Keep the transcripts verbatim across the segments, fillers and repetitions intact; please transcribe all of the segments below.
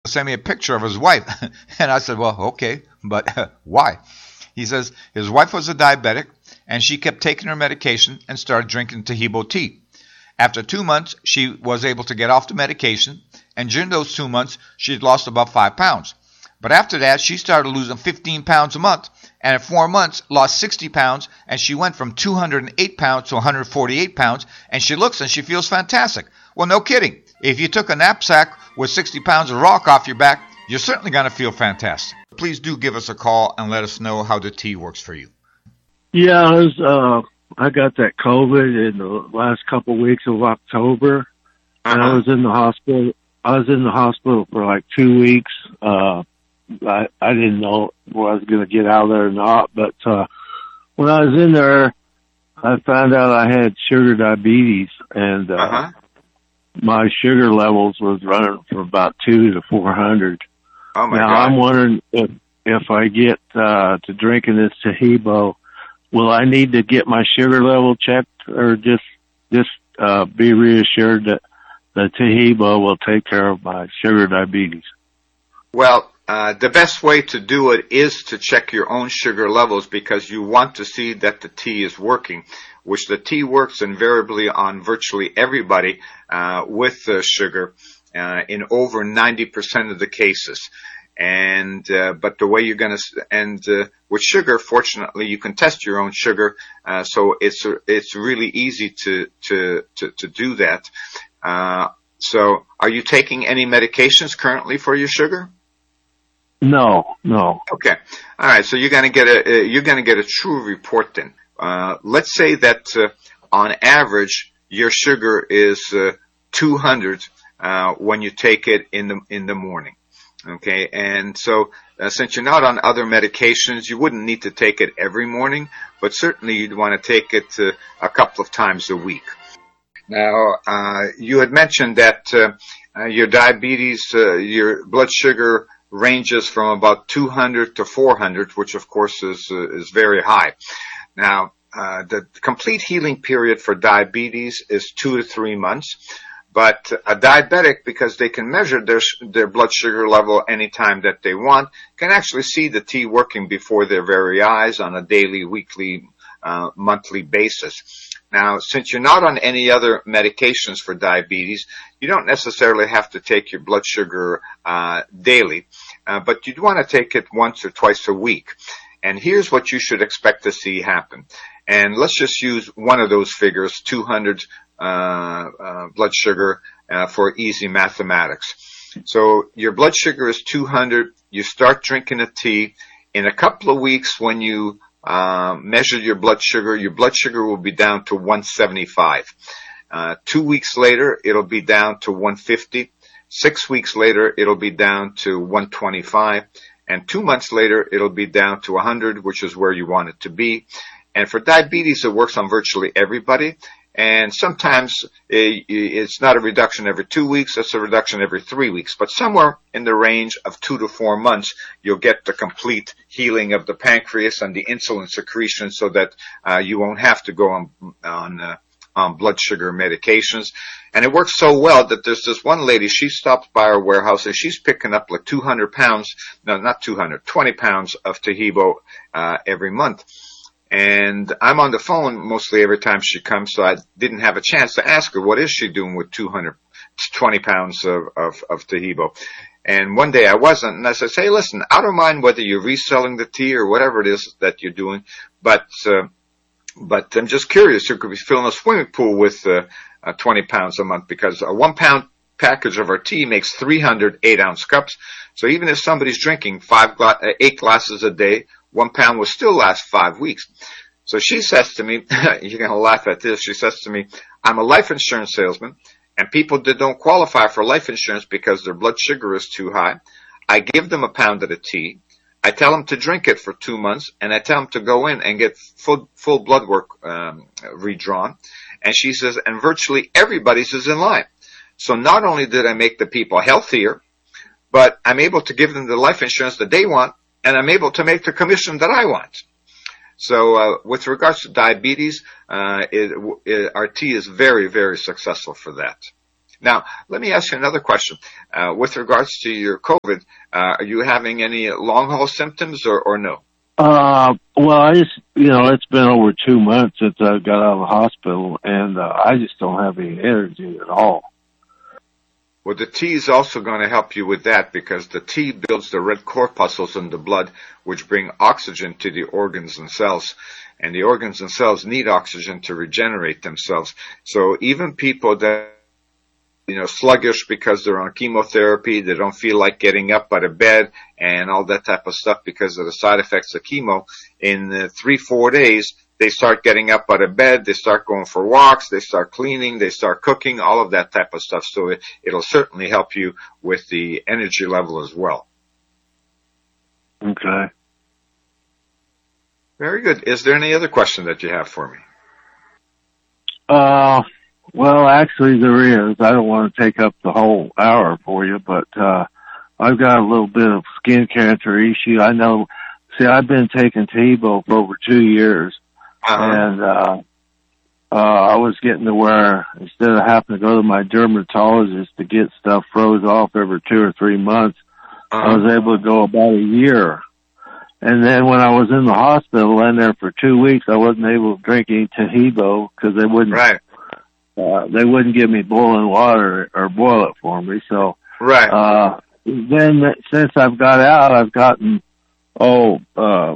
sent me a picture of his wife. And I said, well, okay, but uh, why? He says his wife was a diabetic, and she kept taking her medication and started drinking Taheebo tea. After two months, she was able to get off the medication, and during those two months, she had lost about five pounds. But after that, she started losing fifteen pounds a month, and in four months, lost sixty pounds, and she went from two hundred eight pounds to one hundred forty-eight pounds, and she looks and she feels fantastic. Well, no kidding. If you took a knapsack with sixty pounds of rock off your back, you're certainly going to feel fantastic. Please do give us a call and let us know how the tea works for you. Yeah, I was, uh, I got that COVID in the last couple of weeks of October, uh-huh. and I was in the hospital. I was in the hospital for like two weeks. Uh, I, I didn't know whether I was going to get out of there or not, but, uh, when I was in there, I found out I had sugar diabetes, and, uh, uh-huh. my sugar levels was running from about two to four hundred. Oh my now, God. I'm wondering if, if I get, uh, to drinking this Taheebo, will I need to get my sugar level checked, or just, just, uh, be reassured that the Taheebo will take care of my sugar diabetes? Well, uh, the best way to do it is to check your own sugar levels, because you want to see that the tea is working, which the tea works invariably on virtually everybody, uh, with uh, sugar, uh, in over ninety percent of the cases. And, uh, but the way you're gonna, and, uh, with sugar, fortunately, you can test your own sugar, uh, so it's, it's really easy to, to, to, to do that. Uh, so are you taking any medications currently for your sugar? No, no. Okay. All right. So you're going to get a, uh, you're going to get a true report then. Uh, let's say that, uh, on average, your sugar is, uh, two hundred, uh, when you take it in the, in the morning. Okay. And so, uh, since you're not on other medications, you wouldn't need to take it every morning, but certainly you'd want to take it, uh, a couple of times a week. Now, uh, you had mentioned that, uh, uh your diabetes, uh, your blood sugar ranges from about two hundred to four hundred, which of course is, uh, is very high. Now, uh, the complete healing period for diabetes is two to three months. But a diabetic, because they can measure their, their blood sugar level anytime that they want, can actually see the tea working before their very eyes on a daily, weekly, uh, monthly basis. Now, since you're not on any other medications for diabetes, you don't necessarily have to take your blood sugar uh daily, uh, but you'd want to take it once or twice a week. And here's what you should expect to see happen. And let's just use one of those figures, two hundred uh, uh blood sugar, uh, for easy mathematics. So your blood sugar is two hundred. You start drinking a tea. In a couple of weeks, when you Uh, measure your blood sugar, your blood sugar will be down to one seventy-five. Uh, two weeks later, it'll be down to one fifty. Six weeks later, it'll be down to one twenty-five. And two months later, it'll be down to one hundred, which is where you want it to be. And for diabetes, it works on virtually everybody. And sometimes it's not a reduction every two weeks, it's a reduction every three weeks. But somewhere in the range of two to four months, you'll get the complete healing of the pancreas and the insulin secretion, so that uh, you won't have to go on on, uh, on blood sugar medications. And it works so well that there's this one lady, she stops by our warehouse and she's picking up like two hundred pounds, no, not two hundred, twenty pounds of Taheebo uh, every month. And I'm on the phone mostly every time she comes, so I didn't have a chance to ask her, what is she doing with two hundred twenty pounds of, of, of Taheebo? And one day I wasn't, and I said, hey, listen, I don't mind whether you're reselling the tea or whatever it is that you're doing, but, uh, but I'm just curious, you could be filling a swimming pool with, uh, uh, twenty pounds a month, because a one pound package of our tea makes three hundred eight ounce cups. So even if somebody's drinking five, gla- uh, eight glasses a day, one pound will still last five weeks. So she says to me, you're going to laugh at this, she says to me, I'm a life insurance salesman, and people that don't qualify for life insurance because their blood sugar is too high, I give them a pound of the tea, I tell them to drink it for two months, and I tell them to go in and get full, full blood work um, redrawn. And she says, and virtually everybody's is in line. So not only did I make the people healthier, but I'm able to give them the life insurance that they want, and I'm able to make the commission that I want. So uh, with regards to diabetes, uh, it, it, our tea is very, very successful for that. Now, let me ask you another question. Uh, with regards to your COVID, uh, are you having any long-haul symptoms or, or no? Uh, well, I just, you know, it's been over two months since I got out of the hospital, and uh, I just don't have any energy at all. Well, the tea is also going to help you with that, because the tea builds the red corpuscles in the blood, which bring oxygen to the organs and cells. And the organs and cells need oxygen to regenerate themselves. So even people that, you know, sluggish because they're on chemotherapy, they don't feel like getting up out of bed and all that type of stuff because of the side effects of chemo, in uh, three, four days, they start getting up out of bed, they start going for walks, they start cleaning, they start cooking, all of that type of stuff. So it, it'll certainly help you with the energy level as well. Okay. Very good. Is there any other question that you have for me? Uh, well, actually there is. I don't want to take up the whole hour for you, but, uh, I've got a little bit of skin cancer issue. I know, see, I've been taking Tahibo for over two years. Uh-huh. And, uh, uh, I was getting to where instead of having to go to my dermatologist to get stuff froze off every two or three months, uh-huh. I was able to go about a year. And then when I was in the hospital in there for two weeks, I wasn't able to drink any Tahibo because they wouldn't, right. uh, they wouldn't give me boiling water or boil it for me. So, right. uh, then since I've got out, I've gotten, oh, uh,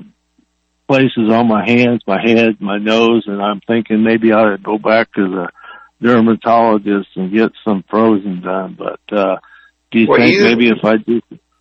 places on my hands, my head, my nose, and I'm thinking maybe I ought to go back to the dermatologist and get some frozen done. But, uh, do you well, think either, maybe if I do?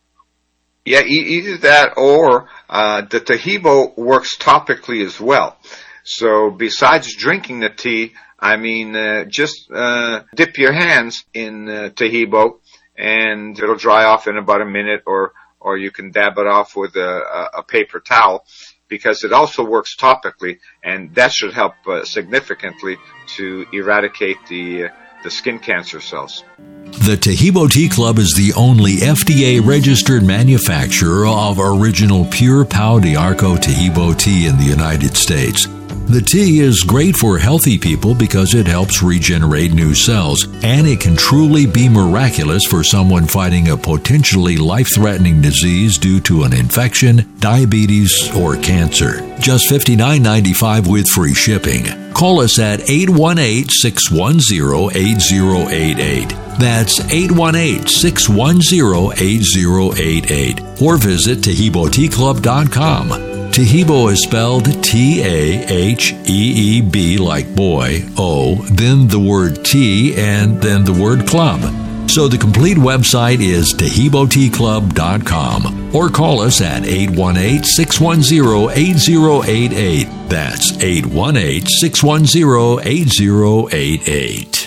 Yeah, either that or, uh, the Tahibo works topically as well. So besides drinking the tea, I mean, uh, just, uh, dip your hands in, uh, Tahibo and it'll dry off in about a minute, or, or you can dab it off with a, a paper towel, because it also works topically, and that should help uh, significantly to eradicate the uh, the skin cancer cells. The Tahibo Tea Club is the only F D A-registered manufacturer of original pure Pau d'Arco Tahibo tea in the United States. The tea is great for healthy people because it helps regenerate new cells, and it can truly be miraculous for someone fighting a potentially life-threatening disease due to an infection, diabetes, or cancer. Just fifty-nine ninety-five with free shipping. Call us at eight one eight, six one zero, eight zero eight eight. That's eight one eight, six one zero, eight zero eight eight. Or visit Tahibo Tea Club dot com. Tahibo is spelled T A H E E B like boy, O, then the word tea, and then the word club. So the complete website is Tahibo Tea Club dot com, or call us at eight one eight, six one zero, eight zero eight eight. That's eight one eight, six one zero, eight zero eight eight.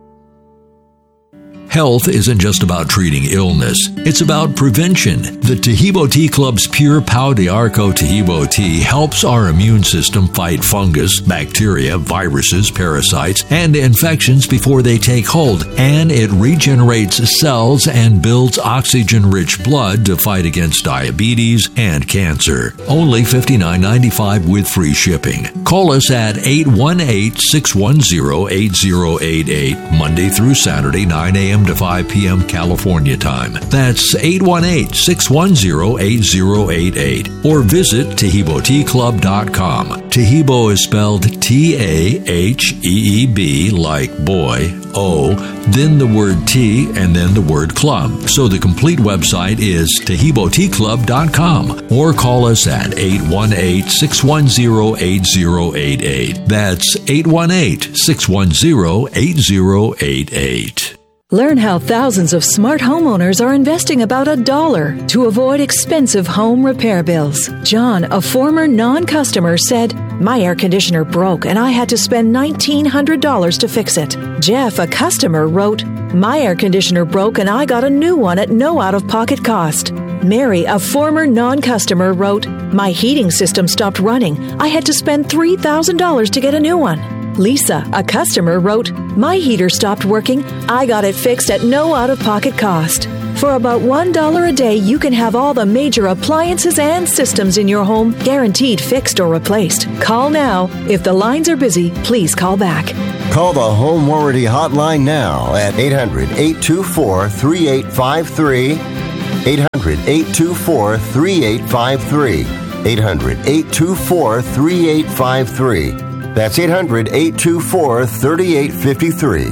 Health isn't just about treating illness, it's about prevention. The Tahibo Tea Club's pure Pau d'Arco Tahibo tea helps our immune system fight fungus, bacteria, viruses, parasites, and infections before they take hold, and it regenerates cells and builds oxygen-rich blood to fight against diabetes and cancer. Only fifty-nine ninety-five with free shipping. Call us at eight one eight, six one zero, eight zero eight eight, Monday through Saturday, nine a.m. to five p.m. California time. That's eight one eight, six one zero, eight zero eight eight. Or visit Tahibo Tea Club dot com. Tahibo is spelled T A H E E B like boy, O, then the word tea, and then the word club. So the complete website is Tahibo Tea Club dot com. Or call us at eight one eight, six one zero, eight zero eight eight. That's eight one eight, six one zero, eight zero eight eight. Learn how thousands of smart homeowners are investing about a dollar to avoid expensive home repair bills. John, a former non-customer, said, "My air conditioner broke and I had to spend nineteen hundred dollars to fix it." Jeff, a customer, wrote, "My air conditioner broke and I got a new one at no out-of-pocket cost." Mary, a former non-customer, wrote, "My heating system stopped running. I had to spend three thousand dollars to get a new one." Lisa, a customer, wrote, "My heater stopped working. I got it fixed at no out-of-pocket cost." For about one dollar a day, you can have all the major appliances and systems in your home guaranteed fixed or replaced. Call now. If the lines are busy, please call back. Call the Home Warranty Hotline now at eight hundred, eight two four, three eight five three. eight hundred, eight two four, three eight five three. eight hundred, eight two four, three eight five three. That's eight hundred, eight two four, three eight five three.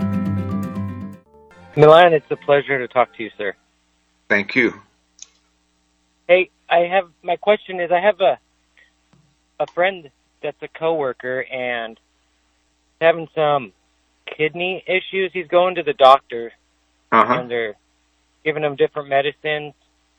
Milan, it's a pleasure to talk to you, sir. Thank you. Hey, I have, my question is, I have a a friend that's a coworker and having some kidney issues. He's going to the doctor, Uh-huh. and they're giving him different medicines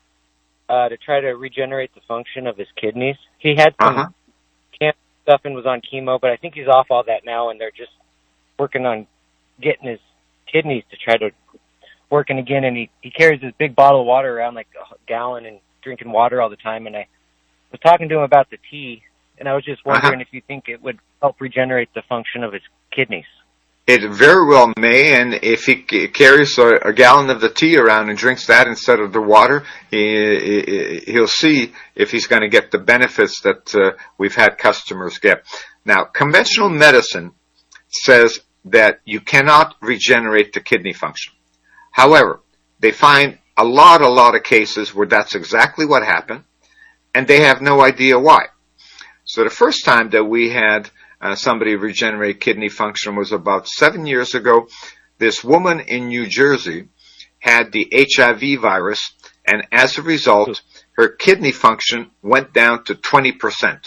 uh, to try to regenerate the function of his kidneys. He had some Uh-huh. cancer stuff and was on chemo, but I think he's off all that now, and they're just working on getting his kidneys to try to working again. And he, he carries this big bottle of water around, like a gallon, and drinking water all the time. And I was talking to him about the tea, and I was just wondering Uh-huh. if you think it would help regenerate the function of his kidneys. It very well may, and if he c- carries a, a gallon of the tea around and drinks that instead of the water, he, he, he'll see if he's going to get the benefits that uh, we've had customers get. Now, conventional medicine says that you cannot regenerate the kidney function. However, they find a lot, a lot of cases where that's exactly what happened, and they have no idea why. So the first time that we had uh, somebody regenerate kidney function was about seven years ago. This woman in New Jersey had the H I V virus, and as a result, her kidney function went down to twenty percent.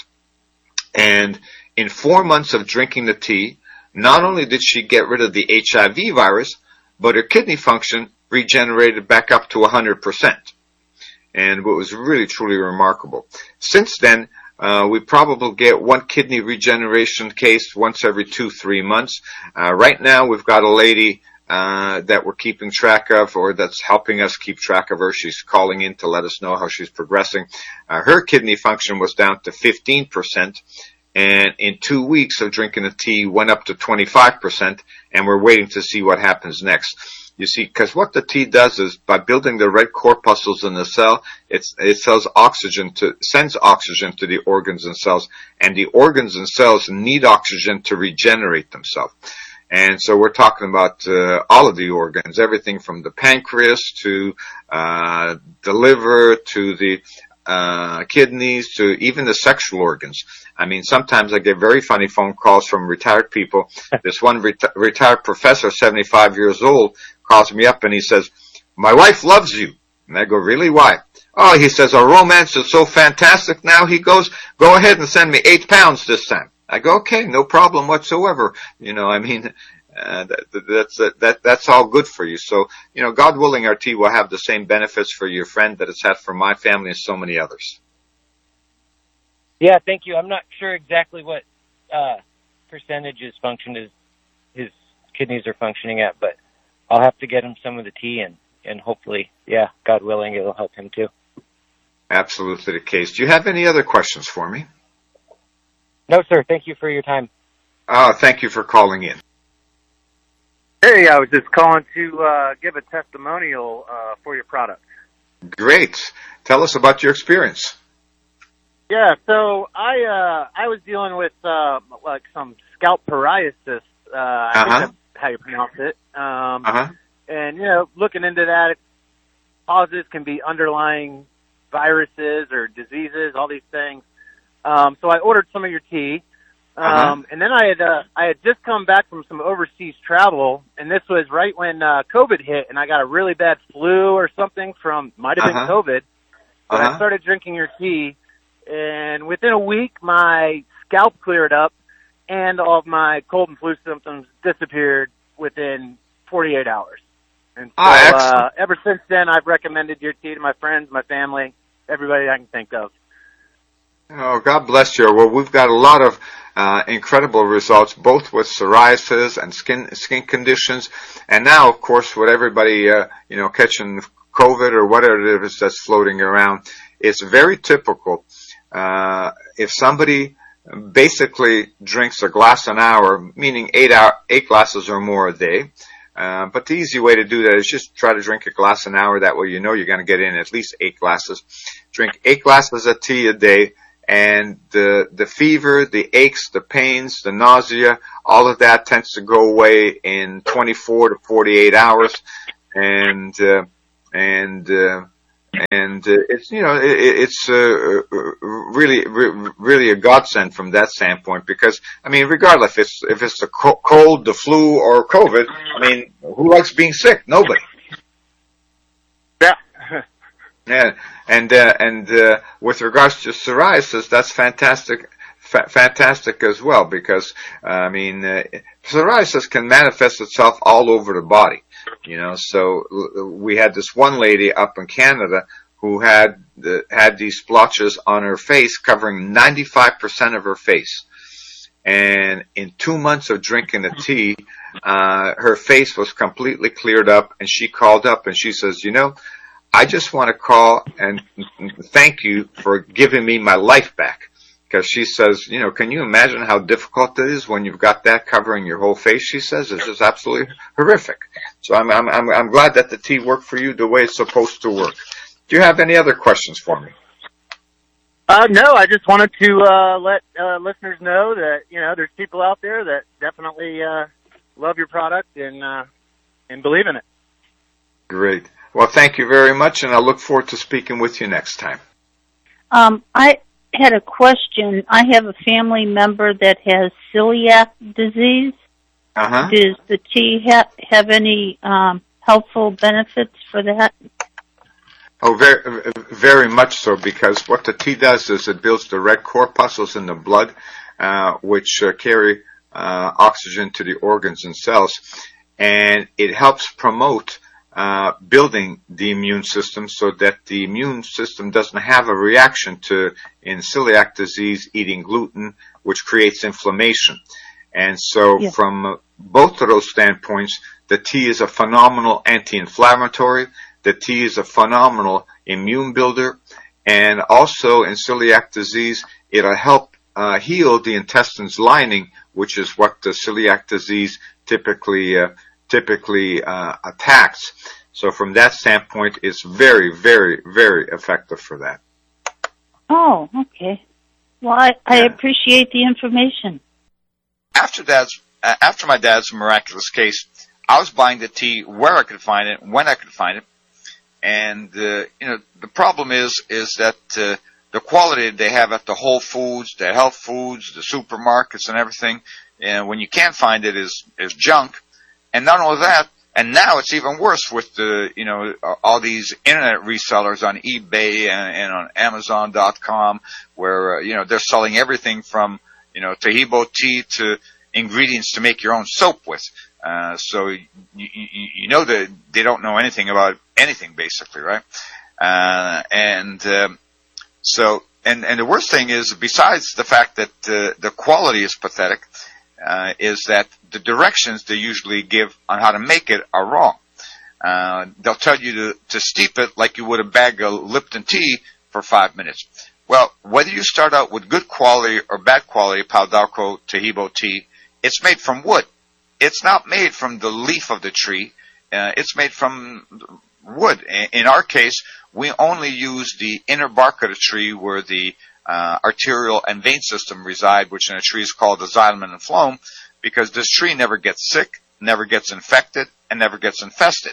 And in four months of drinking the tea, not only did she get rid of the H I V virus, but her kidney function regenerated back up to one hundred percent. And what was really, truly remarkable. Since then, uh, we probably get one kidney regeneration case once every two, three months. Uh, right now, we've got a lady uh, that we're keeping track of, or that's helping us keep track of her. She's calling in to let us know how she's progressing. Uh, her kidney function was down to fifteen percent. And in two weeks of drinking the tea, went up to twenty-five percent, and we're waiting to see what happens next. You see, because what the tea does is, by building the red corpuscles in the cell, it's, it sells oxygen to, sends oxygen to the organs and cells, and the organs and cells need oxygen to regenerate themselves. And so we're talking about uh, all of the organs, everything from the pancreas to uh, the liver to the uh kidneys to even the sexual organs. I mean, sometimes I get very funny phone calls from retired people. This one reti- retired professor, seventy-five years old, calls me up and he says, "My wife loves you." And I go, "Really? Why?" "Oh," he says, "our romance is so fantastic now." He goes, "Go ahead and send me eight pounds this time." I go, "Okay, no problem whatsoever." You know, I mean, Uh, that, that's uh, that that's all good for you. So, you know, God willing, our tea will have the same benefits for your friend that it's had for my family and so many others. Yeah, thank you. I'm not sure exactly what uh, percentage his function is, his kidneys are functioning at, but I'll have to get him some of the tea, and, and hopefully, yeah, God willing, it'll help him too. Absolutely the case. Do you have any other questions for me? No, sir. Thank you for your time. Uh, thank you for calling in. Hey, I was just calling to uh, give a testimonial uh, for your product. Great. Tell us about your experience. Yeah, so I uh, I was dealing with uh, like some scalp psoriasis. Uh, I Uh-huh. think that's how you pronounce it. Um, Uh-huh. And you know, looking into that, causes can be underlying viruses or diseases, all these things. Um, so I ordered some of your tea. Um, Uh-huh. and then I had, uh, I had just come back from some overseas travel, and this was right when, uh, COVID hit, and I got a really bad flu or something from, might have been Uh-huh. COVID, but Uh-huh. I started drinking your tea, and within a week, my scalp cleared up, and all of my cold and flu symptoms disappeared within forty-eight hours. And so, Ah, excellent. uh, ever since then, I've recommended your tea to my friends, my family, everybody I can think of. Oh, God bless you. Well, we've got a lot of uh, incredible results, both with psoriasis and skin skin conditions, and now, of course, with everybody, uh, you know, catching COVID or whatever it is that's floating around. It's very typical. Uh, if somebody basically drinks a glass an hour, meaning eight hour, eight glasses or more a day, Uh, but the easy way to do that is just try to drink a glass an hour. That way you know you're going to get in at least eight glasses. Drink eight glasses of tea a day, and the the fever, the aches, the pains, the nausea, all of that tends to go away in twenty-four to forty-eight hours. And uh, and uh, and uh, it's you know it, it's uh, really really a godsend from that standpoint, because I mean, regardless if it's if it's the cold, the flu, or COVID, I mean, who likes being sick? Nobody. Yeah. Yeah, and uh, and uh, with regards to psoriasis, that's fantastic. F- fantastic as well, because uh, I mean, uh, psoriasis can manifest itself all over the body. You know, so we had this one lady up in Canada who had the, had these splotches on her face covering ninety-five percent of her face. And in two months of drinking the tea, uh, her face was completely cleared up, and she called up and she says, you know, I just want to call and thank you for giving me my life back. Because she says, you know, can you imagine how difficult it is when you've got that covering your whole face? She says it's just absolutely horrific. So I'm I'm I'm, I'm glad that the tea worked for you the way it's supposed to work. Do you have any other questions for me? Uh, no, I just wanted to uh, let uh, listeners know that you know there's people out there that definitely uh, love your product and uh, and believe in it. Great. Well, thank you very much, and I look forward to speaking with you next time. Um, I. had a question. I have a family member that has celiac disease. Uh-huh. Does the tea ha- have any um, helpful benefits for that? Oh, very, very much so, because what the tea does is it builds the red corpuscles in the blood, uh, which uh, carry uh, oxygen to the organs and cells, and it helps promote Uh, building the immune system so that the immune system doesn't have a reaction to, in celiac disease, eating gluten, which creates inflammation. And so yeah. from uh, both of those standpoints, the tea is a phenomenal anti-inflammatory, the tea is a phenomenal immune builder, and also in celiac disease, it'll help uh, heal the intestines lining, which is what the celiac disease typically uh, typically uh, attacks. So from that standpoint, it's very, very, very effective for that. Oh, okay. Well, I, I yeah. appreciate the information. After dad's, uh, after my dad's miraculous case, I was buying the tea where I could find it, when I could find it. And, uh, you know, the problem is, is that, uh, the quality they have at the Whole Foods, the health foods, the supermarkets and everything, and when you can't find it is, is junk. And not only that, and now it's even worse with the, you know, all these internet resellers on eBay and, and on Amazon dot com, where, uh, you know, they're selling everything from, you know, Taheebo tea to ingredients to make your own soap with. Uh, so you, you, you know that they don't know anything about anything, basically, right? Uh, and um, so, and, and the worst thing is, besides the fact that uh, the quality is pathetic, Uh, is that the directions they usually give on how to make it are wrong. Uh, they'll tell you to, to steep it like you would a bag of Lipton tea for five minutes. Well, whether you start out with good quality or bad quality Pau d'Arco Taheebo tea, it's made from wood. It's not made from the leaf of the tree. Uh, it's made from wood. In, in our case, we only use the inner bark of the tree where the Uh, arterial and vein system reside, which in a tree is called the xylem and phloem, because this tree never gets sick, never gets infected, and never gets infested.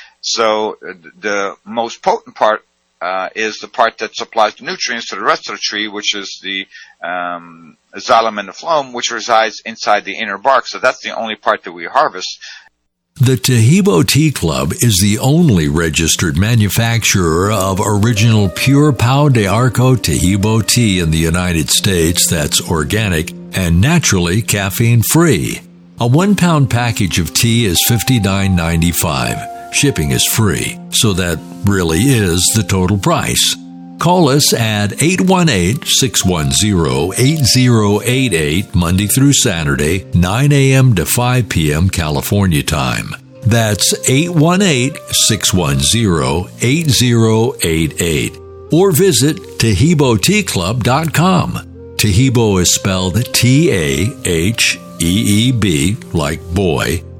So uh, the most potent part uh, is the part that supplies the nutrients to the rest of the tree, which is the um, xylem and phloem, which resides inside the inner bark. So that's the only part that we harvest. The Taheebo Tea Club is the only registered manufacturer of original pure Pau d'Arco Taheebo tea in the United States that's organic and naturally caffeine-free. A one-pound package of tea is fifty-nine ninety-five. Shipping is free, so that really is the total price. Call us at eight one eight, six one zero, eight zero eight eight Monday through Saturday, nine a.m. to five p.m. California time. That's eight one eight, six one zero, eight zero eight eight. Or visit Taheebo Tea Club dot com. Taheebo is spelled T A H E E B, like boy,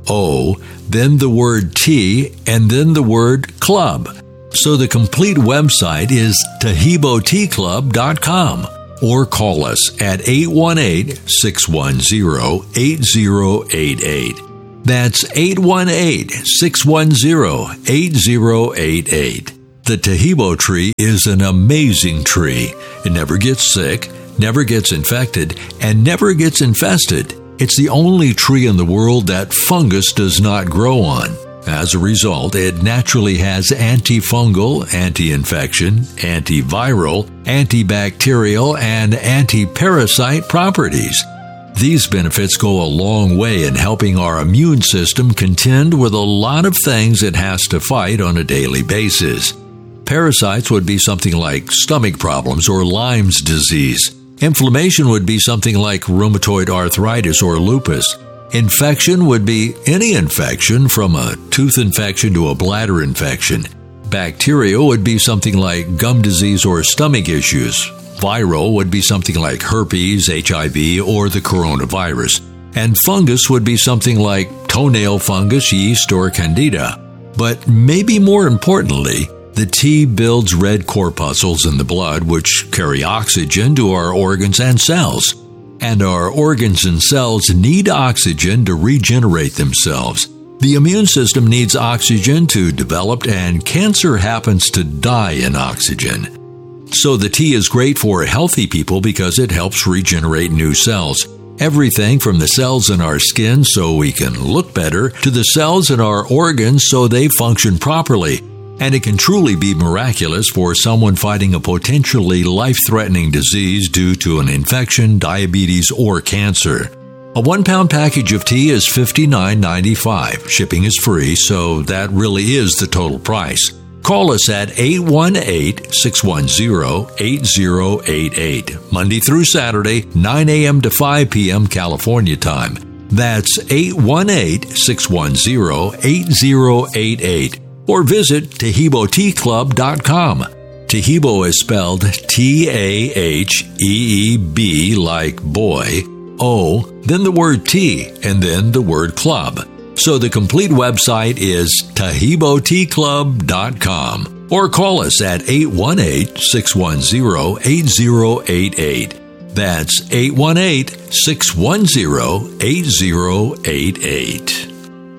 O, then the word tea, and then the word club. So the complete website is Taheebo Tea Club dot com. Or call us at eight one eight, six one zero, eight zero eight eight. That's eight one eight, six one zero, eight zero eight eight. The Taheebo tree is an amazing tree. It never gets sick, never gets infected, and never gets infested. It's the only tree in the world that fungus does not grow on. As a result, it naturally has antifungal, anti-infection, antiviral, antibacterial, and anti-parasite properties. These benefits go a long way in helping our immune system contend with a lot of things it has to fight on a daily basis. Parasites would be something like stomach problems or Lyme's disease. Inflammation would be something like rheumatoid arthritis or lupus. Infection would be any infection from a tooth infection to a bladder infection. Bacteria would be something like gum disease or stomach issues. Viral would be something like herpes, H I V, or the coronavirus. And fungus would be something like toenail fungus, yeast, or candida. But maybe more importantly, the tea builds red corpuscles in the blood which carry oxygen to our organs and cells. And our organs and cells need oxygen to regenerate themselves. The immune system needs oxygen to develop, and cancer happens to die in oxygen. So the tea is great for healthy people because it helps regenerate new cells. Everything from the cells in our skin so we can look better to the cells in our organs so they function properly. And it can truly be miraculous for someone fighting a potentially life-threatening disease due to an infection, diabetes, or cancer. A one-pound package of tea is fifty-nine ninety-five. Shipping is free, so that really is the total price. Call us at eight one eight, six one zero, eight zero eight eight. Monday through Saturday, nine a.m. to five p.m. California time. That's eight one eight, six one zero, eight zero eight eight. Or visit Taheebo Tea Club dot com. Taheebo is spelled T A H E E B like boy, O, then the word tea, and then the word club. So the complete website is Taheebo Tea Club dot com. Or call us at eight one eight, six one zero, eight zero eight eight. That's eight one eight, six one zero, eight zero eight eight.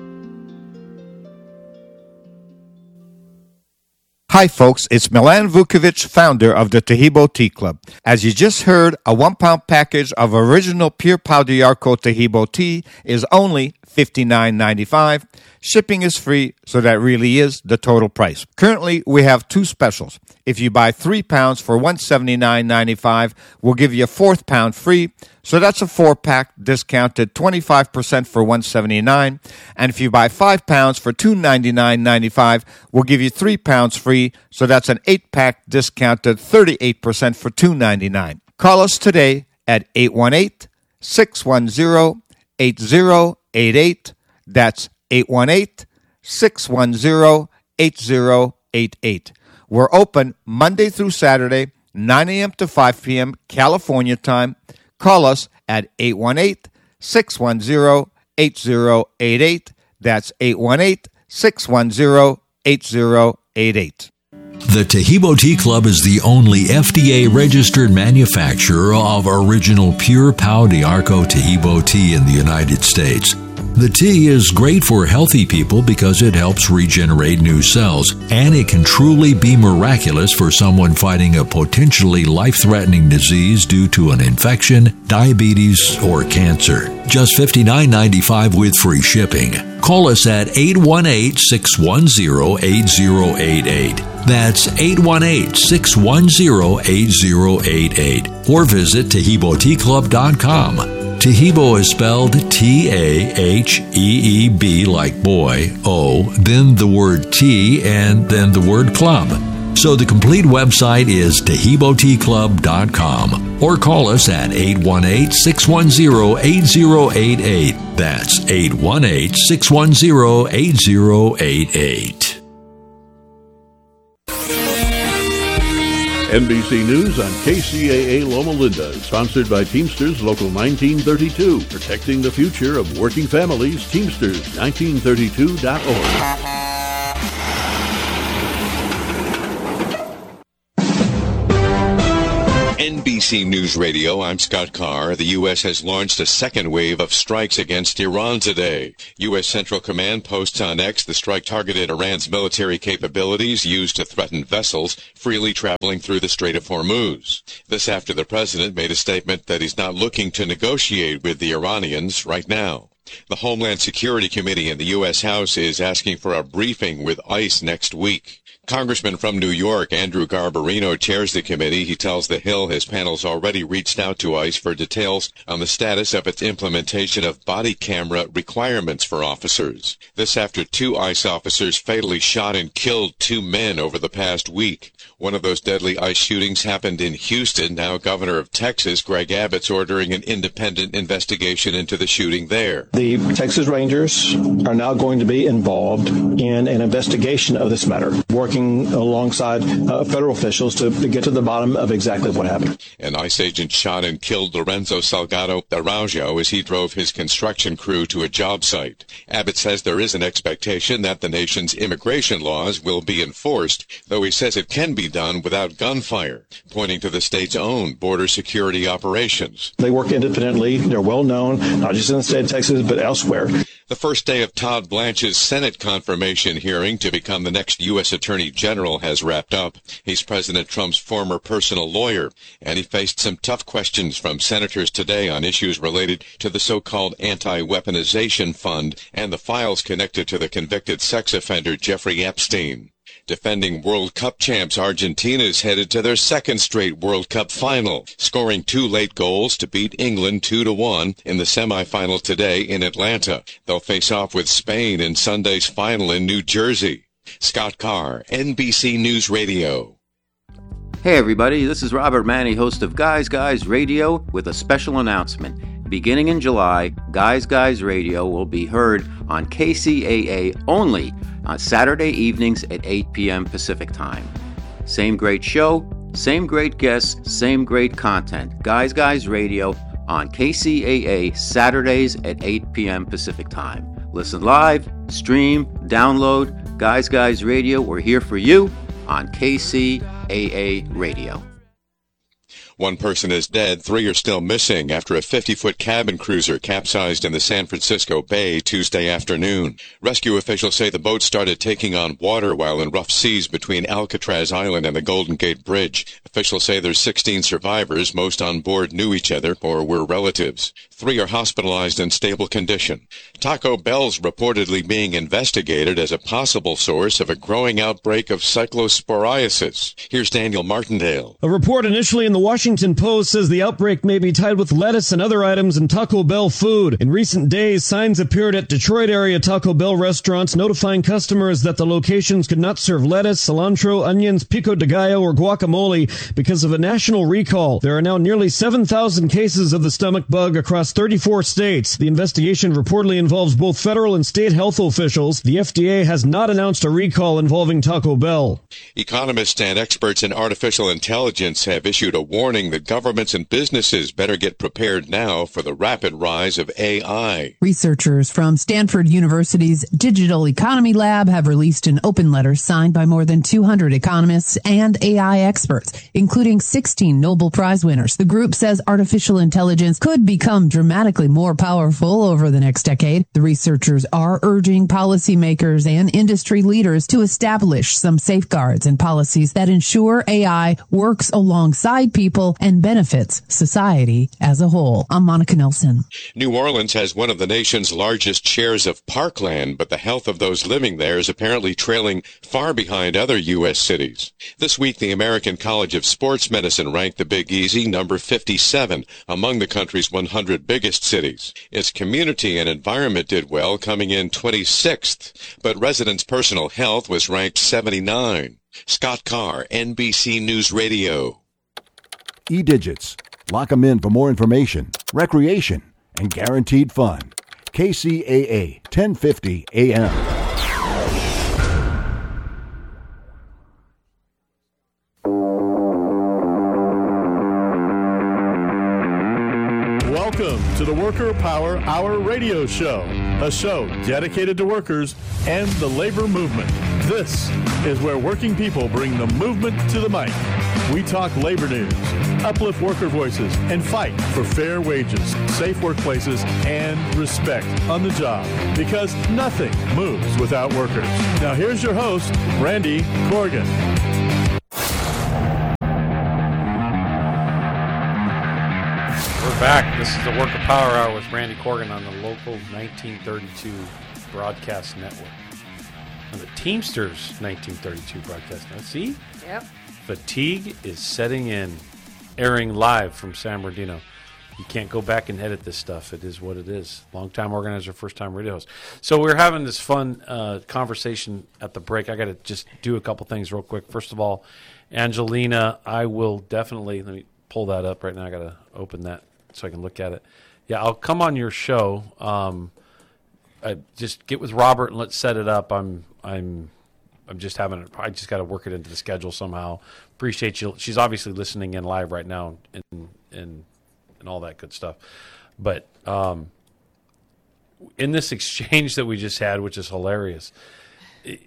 Hi folks, it's Milan Vukovic, founder of the Taheebo Tea Club. As you just heard, a one-pound package of original Pure Pau d'Arco Taheebo tea is only fifty-nine ninety-five. Shipping is free, so that really is the total price. Currently, we have two specials. If you buy three pounds for one hundred seventy-nine ninety-five, we'll give you a fourth pound free. So that's a four-pack discounted twenty-five percent for one hundred seventy-nine dollars. And if you buy five pounds for two hundred ninety-nine ninety-five, we'll give you three pounds free. So that's an eight-pack discounted thirty-eight percent for two hundred ninety-nine dollars. Call us today at eight one eight, six one zero, eight zero eight eight. That's eight one eight, six one zero, eight zero eight eight. We're open Monday through Saturday, nine a.m. to five p.m. California time. Call us at eight one eight, six one zero, eight zero eight eight. That's eight one eight, six one zero, eight zero eight eight. The Taheebo Tea Club is the only F D A-registered manufacturer of original Pure Pau d'Arco Taheebo tea in the United States. The tea is great for healthy people because it helps regenerate new cells, and it can truly be miraculous for someone fighting a potentially life-threatening disease due to an infection, diabetes, or cancer. Just fifty-nine ninety-five with free shipping. Call us at eight one eight, six one zero, eight zero eight eight. That's eight one eight, six one zero, eight zero eight eight. Or visit Taheebo Tea Club dot com. Taheebo is spelled T A H E E B like boy, O, then the word tea, and then the word club. So the complete website is Taheebo Tea Club dot com. Or call us at eight one eight, six one zero, eight zero eight eight. That's eight one eight, six one zero, eight zero eight eight. N B C News on K C A A Loma Linda, sponsored by Teamsters Local nineteen thirty-two, protecting the future of working families. Teamsters nineteen thirty-two dot org. N B C News Radio, I'm Scott Carr. The U S has launched a second wave of strikes against Iran today. U S Central Command posts on X the strike targeted Iran's military capabilities used to threaten vessels freely traveling through the Strait of Hormuz. This after the president made a statement that he's not looking to negotiate with the Iranians right now. The Homeland Security Committee in the U S House is asking for a briefing with ICE next week. Congressman from New York, Andrew Garbarino, chairs the committee. He tells The Hill his panel's already reached out to ICE for details on the status of its implementation of body camera requirements for officers. This after two ICE officers fatally shot and killed two men over the past week. One of those deadly ICE shootings happened in Houston. Now Governor of Texas, Greg Abbott's ordering an independent investigation into the shooting there. The Texas Rangers are now going to be involved in an investigation of this matter, working alongside uh, federal officials to, to get to the bottom of exactly what happened. An ICE agent shot and killed Lorenzo Salgado Araujo as he drove his construction crew to a job site. Abbott says there is an expectation that the nation's immigration laws will be enforced, though he says it can be done without gunfire, pointing to the state's own border security operations. They work independently. They're well known, not just in the state of Texas, but elsewhere. The first day of Todd Blanche's Senate confirmation hearing to become the next U S Attorney General has wrapped up. He's President Trump's former personal lawyer, and he faced some tough questions from senators today on issues related to the so-called anti-weaponization fund and the files connected to the convicted sex offender Jeffrey Epstein. Defending World Cup champs Argentina is headed to their second straight World Cup final, scoring two late goals to beat England two to one in the semifinal today in Atlanta. They'll face off with Spain in Sunday's final in New Jersey. Scott Carr, N B C News Radio. Hey everybody, this is Robert Manny, host of Guys Guys Radio, with a special announcement. Beginning in July, Guys Guys Radio will be heard on K C A A only on Saturday evenings at eight p.m. Pacific Time. Same great show, same great guests, same great content. Guys Guys Radio on K C A A Saturdays at eight p.m. Pacific Time. Listen live, stream, download. Guys Guys Radio, we're here for you on K C A A Radio. One person is dead, three are still missing after a fifty-foot cabin cruiser capsized in the San Francisco Bay Tuesday afternoon. Rescue officials say the boat started taking on water while in rough seas between Alcatraz Island and the Golden Gate Bridge. Officials say there's sixteen survivors. Most on board knew each other or were relatives. Three are hospitalized in stable condition. Taco Bell's reportedly being investigated as a possible source of a growing outbreak of cyclosporiasis. Here's Daniel Martindale. A report initially in the Washington Post says the outbreak may be tied with lettuce and other items in Taco Bell food. In recent days, signs appeared at Detroit area Taco Bell restaurants notifying customers that the locations could not serve lettuce, cilantro, onions, pico de gallo, or guacamole because of a national recall. There are now nearly seven thousand cases of the stomach bug across thirty-four states. The investigation reportedly involves both federal and state health officials. The F D A has not announced a recall involving Taco Bell. Economists and experts in artificial intelligence have issued a warning that governments and businesses better get prepared now for the rapid rise of A I. Researchers from Stanford University's Digital Economy Lab have released an open letter signed by more than two hundred economists and A I experts, including sixteen Nobel Prize winners. The group says artificial intelligence could become dramatically more powerful over the next decade. The researchers are urging policymakers and industry leaders to establish some safeguards and policies that ensure A I works alongside people and benefits society as a whole. I'm Monica Nelson. New Orleans has one of the nation's largest shares of parkland, but the health of those living there is apparently trailing far behind other U S cities. This week, the American College of Sports Medicine ranked the Big Easy number fifty-seven among the country's one hundred biggest cities. Its community and environment did well, coming in twenty-sixth, but residents' personal health was ranked seventy-nine. Scott Carr, N B C News Radio. E-Digits. Lock them in for more information, recreation, and guaranteed fun. K C A A, ten fifty A M. to the Worker Power Hour radio show, a show dedicated to workers and the labor movement. This is where working people bring the movement to the mic. We talk labor news, uplift worker voices, and fight for fair wages, safe workplaces, and respect on the job, because nothing moves without workers. Now here's your host, Randy Corrigan. We're back. This is the Worker Power Hour with Randy Corrigan on the local nineteen thirty-two broadcast network. On the Teamsters nineteen thirty-two broadcast network. See? Yep. Fatigue is setting in, airing live from San Bernardino. You can't go back and edit this stuff. It is what it is. Long-time organizer, first-time radio host. So we're having this fun uh, conversation at the break. I got to just do a couple things real quick. First of all, Angelina, I will definitely, let me pull that up right now. I got to open that so I can look at it. Yeah, I'll come on your show. Um, I just get with Robert and let's set it up. I'm, I'm, I'm just having. I just got to work it into the schedule somehow. Appreciate you. She's obviously listening in live right now, and and and all that good stuff. But um, in this exchange that we just had, which is hilarious. It,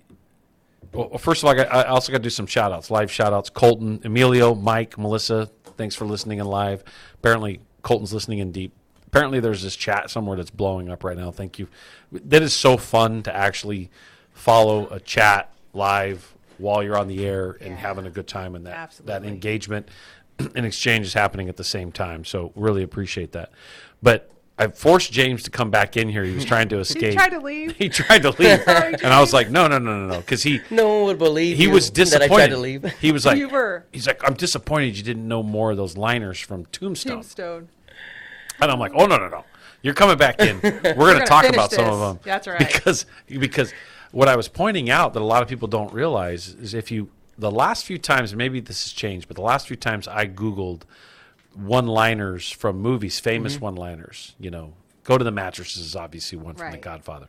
well, first of all, I, got, I also got to do some shout outs, live shout outs. Colton, Emilio, Mike, Melissa, thanks for listening in live. Apparently, Colton's listening in deep. Apparently, there's this chat somewhere that's blowing up right now. Thank you. That is so fun to actually follow a chat live while you're on the air and yeah. having a good time, and that Absolutely. that engagement and exchange is happening at the same time. So really appreciate that. But I forced James to come back in here. He was trying to escape. He tried to leave. He tried to leave. Sorry, and I was like, no, no, no, no, no, because he no one would believe he you was disappointed. That I tried to leave. He was like, you were. He's like, I'm disappointed you didn't know more of those liners from Tombstone. Tombstone. And I'm like, oh no, no, no, you're coming back in. We're going to talk about this. some of them. That's right. Because because. What I was pointing out that a lot of people don't realize is if you, the last few times, maybe this has changed, but the last few times I Googled one-liners from movies, famous mm-hmm. one-liners, you know, Go to the Mattresses is obviously one from right. The Godfather.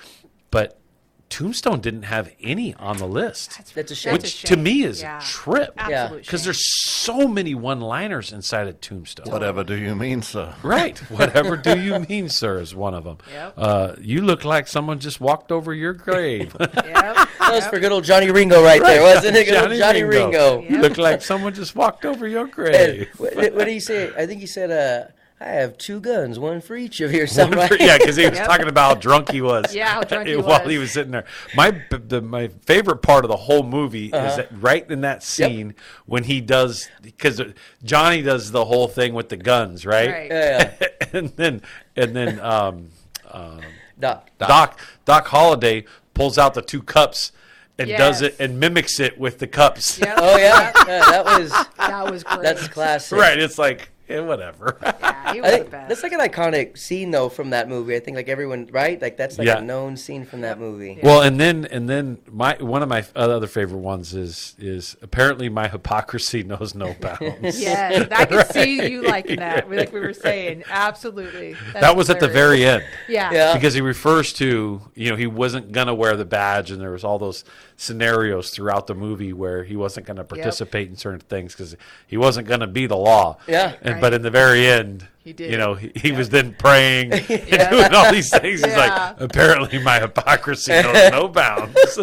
But Tombstone didn't have any on the list. That's, that's a shame. Which That's a shame. to me is yeah. a trip. Absolute Because there's so many one-liners inside of Tombstone. Whatever do you mean, sir? Right. Whatever do you mean, sir, is one of them. Yep. Uh, you look like someone just walked over your grave. Yep. That was for good old Johnny Ringo right, right. there, wasn't it? Good Johnny, old Johnny Ringo. Ringo. You look like someone just walked over your grave. What, what did he say? I think he said, uh, I have two guns, one for each of you or something. Right? Yeah, because he was Yep. talking about how drunk he was. Yeah, how drunk he while was. he was sitting there. My the, my favorite part of the whole movie Uh-huh. is that right in that scene yep. when he does, because Johnny does the whole thing with the guns, right? Right. Yeah, yeah. and then and then um, um, Doc. Doc Doc Doc Holliday pulls out the two cups and Yes. does it and mimics it with the cups. Yep. Oh, yeah. yeah. That was That was great. That's classic. Right. It's like, yeah, whatever. Yeah, he I was the think best. that's like an iconic scene though from that movie. I think like everyone, right? Like that's like Yeah. a known scene from that movie. Well, and then and then my one of my other favorite ones is is apparently my hypocrisy knows no bounds. Yes, I could Right. see you liking that. Like we were saying, absolutely. That's That was at the hilarious. very end. Yeah. Yeah. Because he refers to, you know, he wasn't going to wear the badge, and there was all those scenarios throughout the movie where he wasn't going to participate in certain things because he wasn't going to be the law. Yeah. And Right. but in the very end, He did. you know, he, he was then praying and doing all these things. He's Yeah. like, apparently my hypocrisy knows no bounds.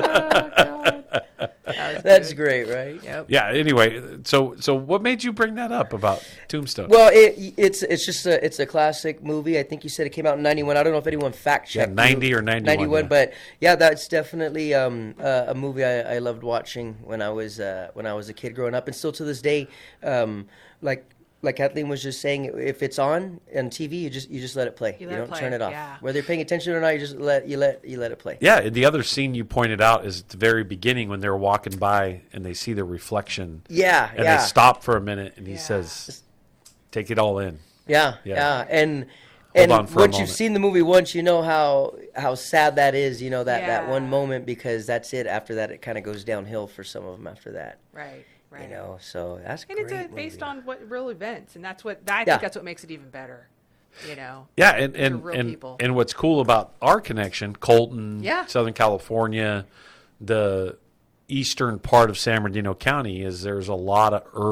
That was That's good. great, right? Yep. Yeah. Anyway, so so what made you bring that up about Tombstone? Well, it, it's it's just a it's a classic movie. I think you said it came out in ninety-one. I don't know if anyone fact checked. Yeah, ninety or ninety-one, ninety-one, yeah. but yeah, that's definitely um, uh, a movie I, I loved watching when I was uh, when I was a kid growing up, and still to this day, um, like. Like Kathleen was just saying, if it's on on T V, you just you just let it play. You You, let it don't play, turn it off. yeah. Whether you're paying attention or not, you just let you let you let it play. Yeah, and the other scene you pointed out is at the very beginning when they're walking by and they see the reflection. Yeah, and yeah. they stop for a minute, and he Yeah. says, "Take it all in." Yeah, Yeah. yeah, and Hold and on for a once you've moment. seen the movie once, you know how how sad that is. You know that that Yeah. one moment, because that's it. After that, it kind of goes downhill for some of them. After that, Right. Right. you know, so that's And great. it's uh, based movie. on what real events, and that's what I think Yeah. that's what makes it even better. You know. Yeah, and They're and real and, people. and what's cool about our connection, Colton, Yeah. Southern California, the eastern part of San Bernardino County, is there's a lot of E R P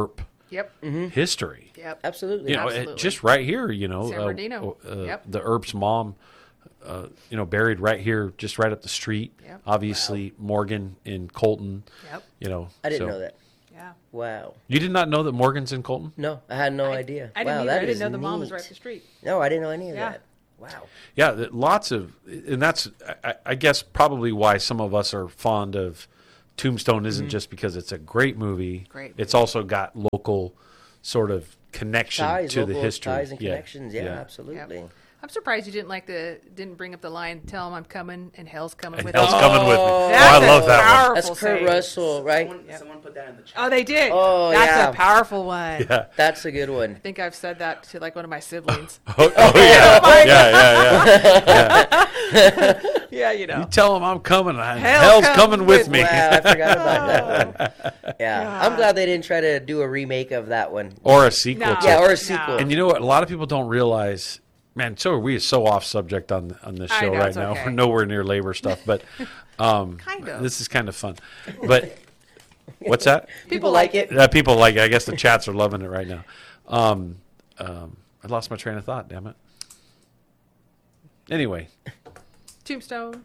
Yep. Mm-hmm. history. Yep. Absolutely. You know, Absolutely. it, just right here, you know, San uh, Bernardino. uh, Yep. the Earp's mom, uh, you know, buried right here, just right up the street. Yep. Obviously, Morgan in Colton. Yep. You know, I didn't so- know that. Yeah. Wow. You did not know that Morgan's in Colton? No, I had no idea. I didn't wow, either. that I didn't is know the mom was neat. right up the street. No, I didn't know any of Yeah. that. Wow. Yeah, th- lots of, and that's, I, I guess, probably why some of us are fond of Tombstone. Isn't Mhm. just because it's a great movie. Great It's also got local sort of connection Ties, to the local history. ties and Yeah, connections. Yeah, absolutely. I'm surprised you didn't like the didn't bring up the line. Tell him I'm coming and hell's coming And with hell's me. coming with me. That's Oh, I love a that one. powerful That's Kurt saying. Russell, right? Someone, someone put that in the chat. Oh, they did. Oh, That's yeah. a powerful one. Yeah. That's a good one. I think I've said that to like one of my siblings. Oh, oh, yeah. yeah, yeah, yeah. Yeah, you know. You tell him I'm coming. and Hell hell's come coming with with me. Wow, I forgot about that one. Yeah, I'm glad they didn't try to do a remake of that one. Or a sequel No. to Yeah, it. or a sequel. And you know what? A lot of people don't realize, man, so are we so off subject on on this I show know, right it's now. okay. We're nowhere near labor stuff, but um, Kind of. this is kind of fun. But what's that? People like it. Uh, people like it. I guess the chats are loving it right now. Um, um, I lost my train of thought, damn it. Anyway. Tombstone.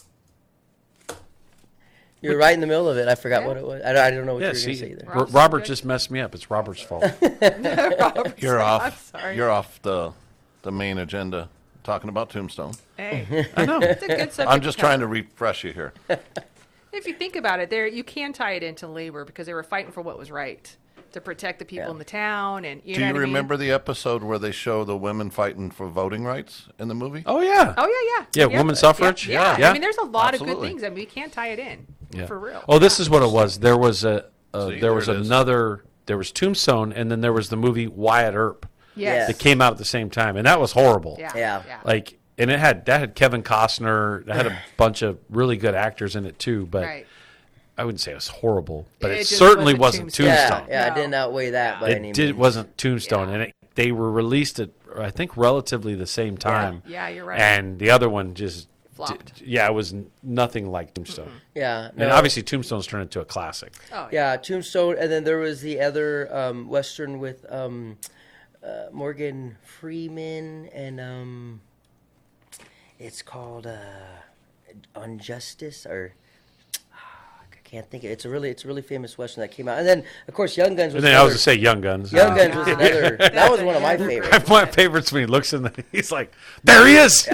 You're right in the middle of it. I forgot Yeah. what it was. I don't, I don't know what Yeah, you were going see, to say there. R- Robert just messed me up. It's Robert's fault. You're I'm off. sorry. You're off the the main agenda talking about Tombstone. Hey, I know. it's a good subject. I'm just to trying cover. to refresh you here. If you think about it, there you can tie it into labor because they were fighting for what was right to protect the people Yeah. in the town, and you Do know you what I mean? remember the episode where they show the women fighting for voting rights in the movie? Oh, yeah. Oh yeah, Yeah, yeah, woman suffrage? Yeah, Yeah. I mean, there's a lot of Absolutely. good things. I mean, we can't tie it in Yeah. for real. Oh, this is what it was. There was a uh, See, there there was it is. another. There was Tombstone, and then there was the movie Wyatt Earp Yes. that came out at the same time, and that was horrible. Yeah. Yeah. yeah. Like, and it had that had Kevin Costner. That had a bunch of really good actors in it too. But Right. I wouldn't say it was horrible, but It it, just certainly wasn't wasn't Tombstone. Tombstone. Yeah, yeah, No. I didn't outweigh that by any It did means. wasn't Tombstone, and it, they were released at I think relatively the same time. Yeah, you're right. And the other one just Flopped. d- yeah, it was n- nothing like Tombstone. Yeah, And no. obviously Tombstone's turned into a classic. Oh, Yeah, Tombstone, and then there was the other um, western with um, uh, Morgan Freeman, and um, it's called uh, Unjustice, or I can't think. Of, it's a really, it's a really famous western that came out, and then of course Young Guns was. And then I another, was to say Young Guns. Young Oh, Guns was God. another. That was one of my favorites. My favorites when he looks in the he's like, there he is.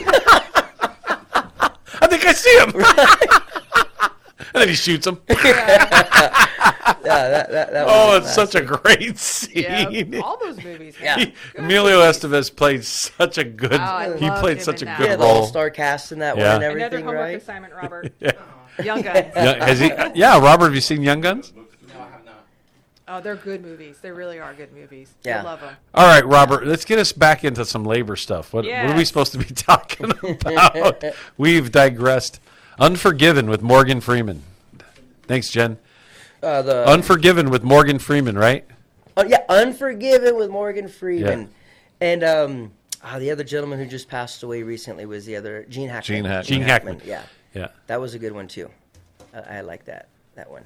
I think I see him. And then he shoots him. Yeah, that, that, that Oh, was it's such a great scene. Yeah, all those movies. Yeah. He- Emilio Estevez played such a good. Oh, I he loved played him such a in that. good Yeah, the role. all-star cast in that Yeah. one and Another everything, homework right? assignment, Robert. Yeah. Young Guns. Young- has he, yeah, Robert, have you seen Young Guns? Oh, they're good movies. They really are good movies. Yeah. I love them. All right, Robert, let's get us back into some labor stuff. What, what are we Yes. supposed to be talking about? We've digressed. Unforgiven with Morgan Freeman. Thanks, Jen. Uh, the Unforgiven with Morgan Freeman, right? Oh, yeah, Unforgiven with Morgan Freeman. And um, ah, the other gentleman who just passed away recently was the other, Gene Hackman. Gene Hackman. Gene Hackman. Yeah. Yeah. That was a good one, too. I, I like that, that one.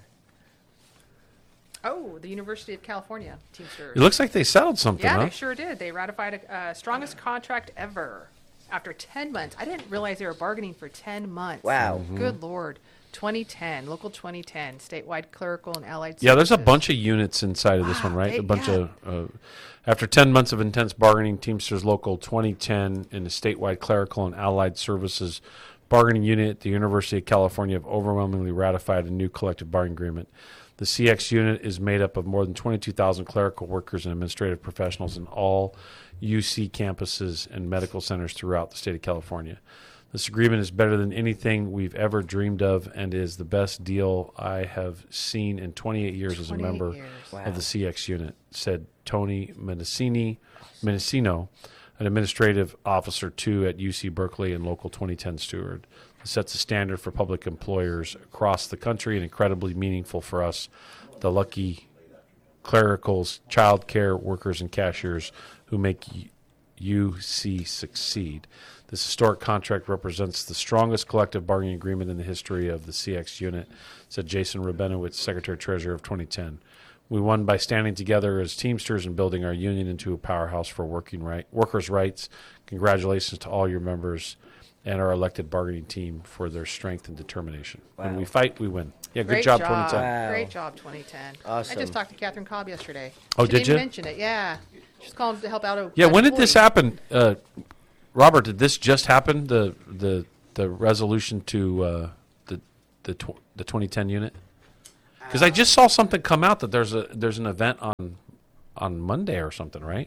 Oh, the University of California Teamsters. It looks like they settled something, Yeah, huh? they sure did. They ratified a uh, strongest contract ever after ten months. I didn't realize they were bargaining for ten months. Wow. Mm-hmm. Good Lord. twenty ten, local twenty ten, statewide clerical and allied Yeah, there's a services. bunch of units inside of this one, right? they- a bunch yeah. of. Uh, after ten months of intense bargaining, Teamsters Local twenty ten and the statewide clerical and allied services bargaining unit at the University of California have overwhelmingly ratified a new collective bargaining agreement. The C X unit is made up of more than twenty-two thousand clerical workers and administrative professionals in all U C campuses and medical centers throughout the state of California. This agreement is better than anything we've ever dreamed of and is the best deal I have seen in twenty-eight years as a twenty-eight member years. Wow. of the C X unit, said Tony Mendicini, Mendicino, an administrative officer two at U C Berkeley and local twenty ten steward. It sets a standard for public employers across the country and incredibly meaningful for us, the lucky clericals, child care workers, and cashiers who make U C succeed. This historic contract represents the strongest collective bargaining agreement in the history of the C X unit, said Jason Rabinowitz, Secretary-Treasurer of twenty ten. We won by standing together as Teamsters and building our union into a powerhouse for working right workers' rights. Congratulations to all your members and our elected bargaining team for their strength and determination. Wow. When we fight, we win. Yeah, good Great job, job. twenty ten. Wow. Great job, twenty ten. Awesome. I just talked to Catherine Cobb yesterday. Oh, she did didn't you? even mention it. Yeah, she's calling to help out. A, Yeah, an when did this employee. happen? Uh, Robert, did this just happen, the the, the resolution to uh, the the, tw- the twenty ten unit? Because I just saw something come out that there's a there's an event on on Monday or something, right?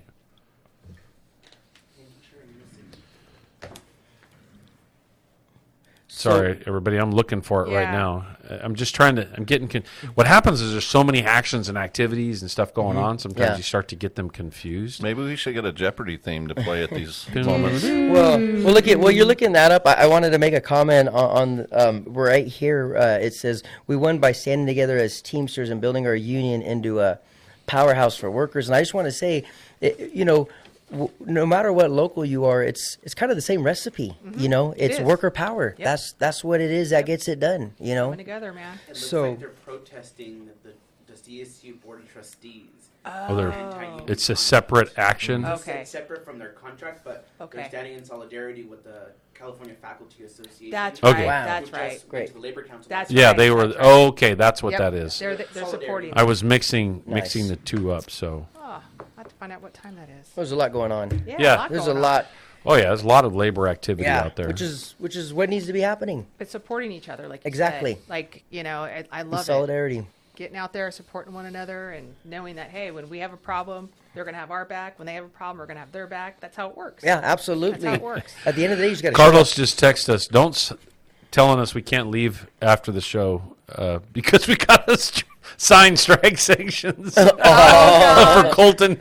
Sorry, everybody. I'm looking for it right Yeah. now. Uh, I'm just trying to. I'm getting. Con- what happens is there's so many actions and activities and stuff going Mhm. on. Sometimes Yeah. you start to get them confused. Maybe we should get a Jeopardy theme to play at these moments. Well, well, look at well, you're looking that up. I, I wanted to make a comment on, on um, right here. Uh, it says we won by standing together as Teamsters and building our union into a powerhouse for workers. And I just want to say, it, you know, w- no matter what local you are, it's it's kind of the same recipe. Mhm. You know, It it's is. worker power. Yep. That's that's what it is that gets it done. You know, Coming together, man. It looks So- like they're protesting the, the C S U Board of Trustees. Oh, they're- Anti-union it's a separate action? It's Okay. separate from their contract, but Okay. they're standing in solidarity with the California Faculty Association. That's Okay. right. Wow. That's Who just right. went Great. to the Labor Council. That's Yeah, right. they were. That's right. Oh, okay, that's what Yep. that is. They're they're supporting. I was mixing Nice. mixing the two up. So Oh, I have to find out what time that is. there's a lot going on. Yeah, Yeah. a lot There's a going on. lot. oh yeah, there's a lot of labor activity Yeah, out there. which is which is what needs to be happening. It's supporting each other, like you Exactly. said. Like you know, I, I In love it. solidarity. Getting out there, supporting one another, and knowing that hey, when we have a problem, they're gonna have our back. When they have a problem, we're gonna have their back. That's how it works. Yeah, absolutely. That's how it works. At the end of the day, you just got to. Carlos just texted us. Don't s- telling us we can't leave after the show uh, because we got a st- signed strike sanctions Oh. for Colton.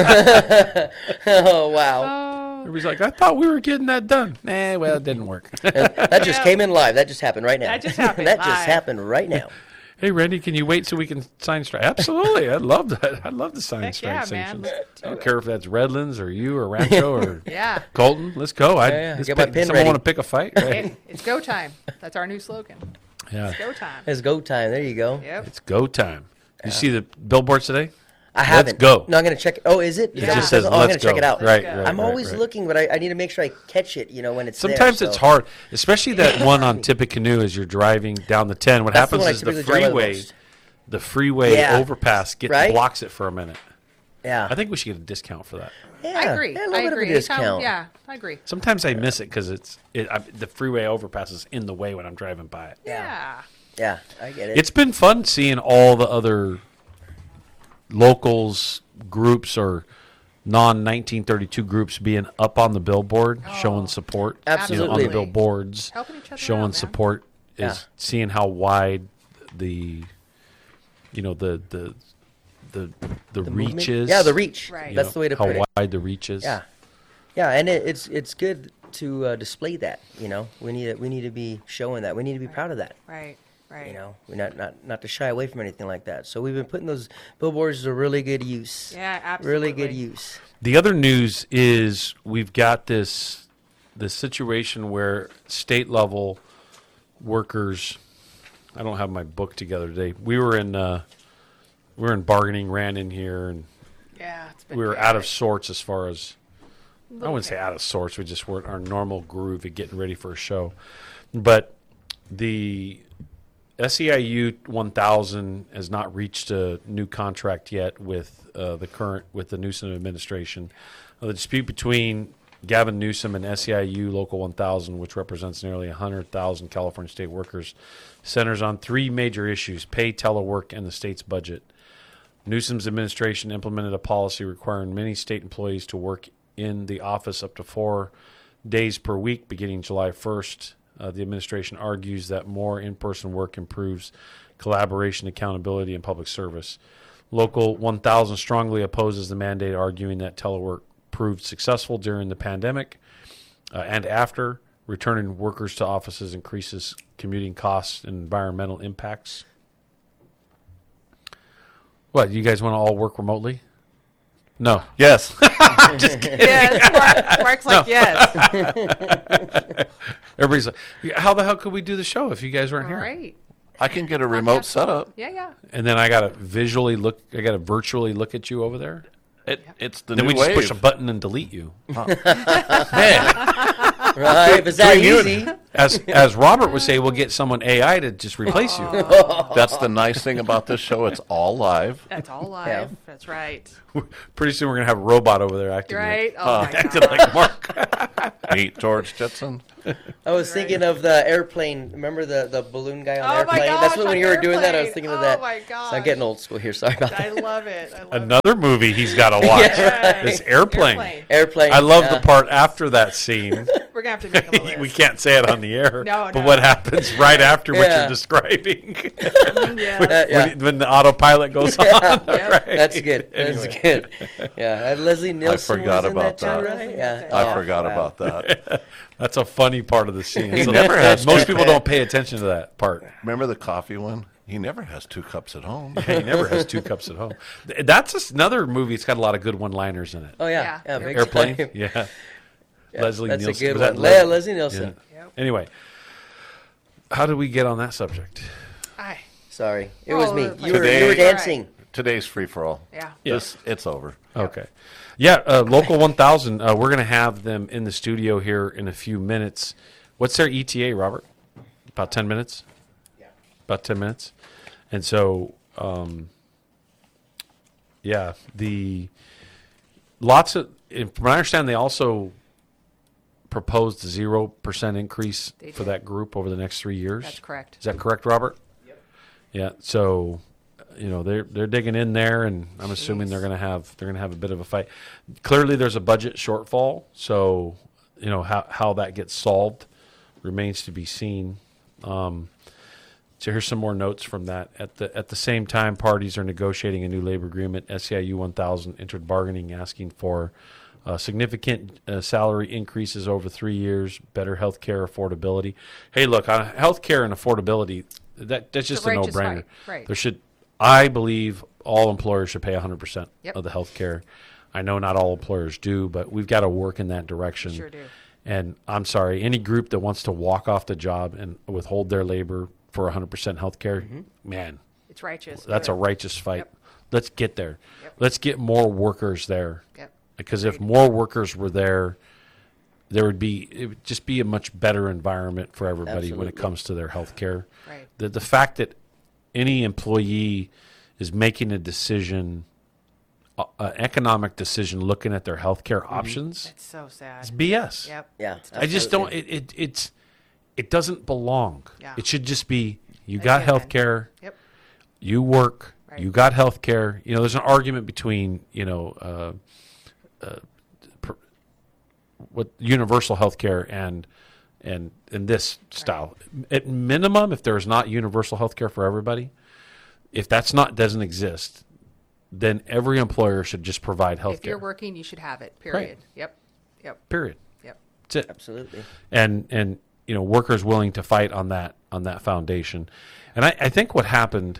Oh wow! Everybody's like, I thought we were getting that done. Nah, well, it didn't work. That just came in live. That just happened right now. That just happened that just live. happened right now. Hey, Randy, can you wait so we can sign strike? Absolutely. I'd love that. I'd love to sign Heck strike yeah, man. sanctions. Let's I don't care if that's Redlands or you or Rancho or Yeah. Colton. Let's go. I Yeah, yeah. just Get my pick- pin someone ready. want to pick a fight? Right. Hey, it's go time. That's our new slogan. Yeah. It's go time. It's go time. There you go. Yep. It's go time. You see the billboards today? I haven't. Let's go. No, I'm gonna check. Oh, is it? It Is that just what says, oh, I'm gonna "Let's check go." it out. Right, right, I'm right, always right. looking, but I, I need to make sure I catch it. You know, when it's Sometimes there, it's so. hard, especially that one on Tippecanoe as you're driving down the ten. What That's the happens one I is the typically drive the freeway, most. the freeway Yeah. overpass gets Right? blocks it for a minute. Yeah. I think we should get a discount for that. Yeah, I agree. yeah, a little I bit of a agree. Anytime- discount. Yeah, I agree. Sometimes I miss it because it's it, I, the freeway overpass is in the way when I'm driving by it. Yeah. Yeah, I get it. It's been fun seeing all the other locals groups or non nineteen thirty-two groups being up on the billboard showing support. You know, on Absolutely. the billboards Helping each other showing out, man. support is Yeah. seeing how wide the you know the the the the, The reach movement? is. Yeah, the reach. Right. You That's know, the way to how put it. wide the reach is. Yeah, yeah, and it, it's it's good to uh, display that. You know, we need to, we need to be showing that. We need to be proud of that. Right. Right. You know, we're not, not not to shy away from anything like that. So we've been putting those billboards to really good use. Yeah, absolutely. Really good use. The other news is we've got this this situation where state level workers. I don't have my book together today. We were in uh, we were in bargaining, ran in here, and Yeah, it's been we were chaotic. out of sorts as far as I Little wouldn't say out of sorts. We just weren't our normal groove of getting ready for a show. But the S E I U one thousand has not reached a new contract yet with uh, the current with the Newsom administration. Uh, the dispute between Gavin Newsom and S E I U Local one thousand, which represents nearly one hundred thousand California state workers, centers on three major issues: pay, telework, and the state's budget. Newsom's administration implemented a policy requiring many state employees to work in the office up to four days per week beginning July first. Uh, the administration argues that more in-person work improves collaboration, accountability, and public service. Local one thousand strongly opposes the mandate, arguing that telework proved successful during the pandemic uh, and after. Returning workers to offices increases commuting costs and environmental impacts. What, you guys want to all work remotely? No. Yes. I'm just kidding. Yes, Mark, Mark's like, No. yes. Everybody's like, how the hell could we do the show if you guys weren't here? Right. I can get a remote setup. Yeah, yeah. And then I got to visually look. I got to virtually look at you over there. It, it's the then new we just wave. push a button and delete you. Huh. Right, if it's that Between you easy. and- As as Robert would say, we'll get someone A I to just replace you. That's the nice thing about this show. It's all live. That's all live. That's right. Pretty soon we're gonna have a robot over there acting Right? like, Oh, my acting God. like Mark. Meet George Jetson. I was thinking of the airplane. Remember the, the balloon guy on Oh the my airplane? gosh, That's what on when you were doing that, I was airplane. thinking of Oh that. my So I'm getting old school here. Sorry about I that. love it. I love Another movie he's got to watch. Yeah. This airplane. Airplane. Airplane, I love yeah. the part after that scene. We're gonna have to make him a list. We can't say it on the air. No, But no. what happens right after what Yeah. you're describing? Yeah. when, Uh, yeah. when, when the autopilot goes Yeah. on. Yeah. Right. That's good. That's Anyway. good. Yeah, and Leslie Nielsen forgot was in about that, too, that. right? Yeah. I Oh, forgot wow. about that. That's a funny part of the scene. He So never that- has most two- people don't pay attention to that part. Remember the coffee one? He never has two cups at home. Yeah, he never has two cups at home. Th- That's just another movie. It's got a lot of good one-liners in it. Oh, yeah. Yeah, big Airplane. time. Yeah. Yeah, Leslie that's a Nielsen. good Was that one. Les- Yeah, Leslie Nielsen. Yeah. Anyway, how did we get on that subject? Aye. Sorry. It We're was all me. over the You place. were, you were Today- dancing. Today's free for all. Yeah. This, it's over. Okay. Yeah, uh, Local one thousand, uh, we're going to have them in the studio here in a few minutes. What's their E T A, Robert? About ten minutes? Yeah. About ten minutes. And so, um, yeah, the lots of, from what I understand, they also proposed a zero percent increase They for did. that group over the next three years. That's correct. Is that correct, Robert? Yep. Yeah, so you know they're they're digging in there, and I'm assuming they're going to have they're going to have a bit of a fight. Clearly, there's a budget shortfall, so you know how how that gets solved remains to be seen. Um, so here's some more notes from that. At the at the same time, parties are negotiating a new labor agreement. S E I U one thousand entered bargaining, asking for uh, significant uh, salary increases over three years, better health care affordability. Hey, look, on health care and affordability, that that's just a a righteous no-brainer. fight, right. There should, I believe, all employers should pay one hundred percent Yep. of the health care. I know not all employers do, but we've got to work in that direction. Sure do. And I'm sorry, any group that wants to walk off the job and withhold their labor for one hundred percent health care, man, It's righteous. that's a Good. righteous fight. Yep. Let's get there. Yep. Let's get more workers there. Yep. Because if more workers were there, there would be it would just be a much better environment for everybody when it Absolutely. comes to their health care. Right. The the fact that any employee is making a decision, uh, an economic decision, looking at their health care options, It's so sad. it's B S. Yep. Yeah. I just don't. It, it it's it doesn't belong. Yeah. It should just be you A got given. health care. Yep. You work. Right. You got health care. You know, there's an argument between you know uh, uh, pr- what universal health care and and and this style. At minimum, if there is not universal health care for everybody, if that's not doesn't exist, then every employer should just provide health If you're care. working, you should have it. Period. Yep. Yep. Period. Yep. That's it. Absolutely. and and you know workers willing to fight on that on that foundation. And I, I think what happened,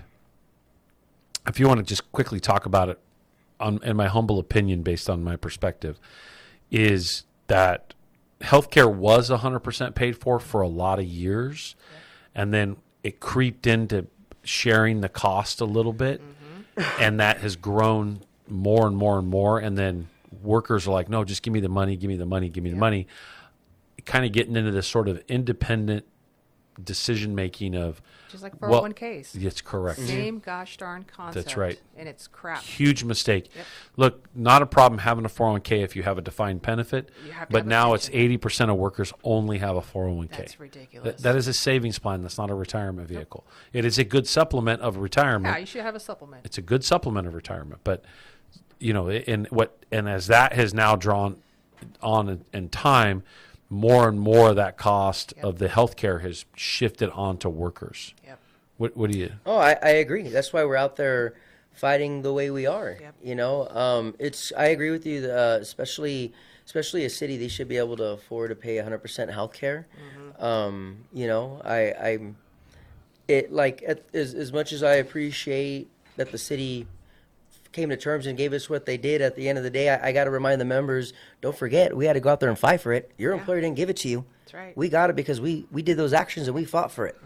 if you want to just quickly talk about it, on in my humble opinion, based on my perspective, is that healthcare was one hundred percent paid for for a lot of years, and then it creeped into sharing the cost a little bit, and that has grown more and more and more. And then workers are like, no, just give me the money, give me the money, give me the money. Kind of getting into this sort of independent decision making of Just like well, four oh one Ks. It's correct. Same gosh darn concept. That's right. And it's crap. Huge mistake. Yep. Look, not a problem having a four oh one K if you have a defined benefit, You have to but have a now it's pension. eighty percent of workers only have a four oh one K. That's ridiculous. That, that is a savings plan. That's not a retirement vehicle. It is a good supplement of retirement. Yeah, you should have a supplement. It's a good supplement of retirement, but you know, and what and as that has now drawn on in, in time, more and more of that cost Yep. of the healthcare has shifted onto workers. Yep. What what do you? Oh, I, I agree. That's why we're out there fighting the way we are. Yep. You know, um, it's. I agree with you. Uh, especially, especially a city, they should be able to afford to pay one hundred percent health care. Mm-hmm. Um, you know, I, I'm. It like at, as as much as I appreciate that the city came to terms and gave us what they did. At the end of the day, I, I got to remind the members: don't forget, we had to go out there and fight for it. Your Yeah. employer didn't give it to you. That's right. We got it because we we did those actions and we fought for it. Mm-hmm.